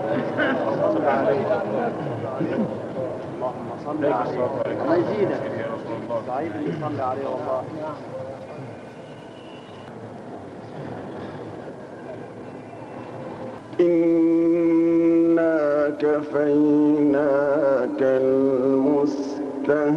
اللهم صل عليه. الله يزيدك. سعيد اللي صلى عليه والله. إنا كفيناك المستهزئين.